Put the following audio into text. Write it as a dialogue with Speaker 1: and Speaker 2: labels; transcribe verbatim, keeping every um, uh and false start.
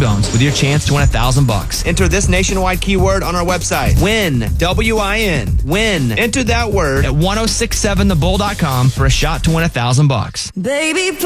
Speaker 1: T-Bones with your chance to win a thousand bucks. Enter this nationwide keyword on our website. Win. W I N. Win. Enter that word at ten sixty-seven the bull dot com for a shot to win a thousand bucks.
Speaker 2: Baby.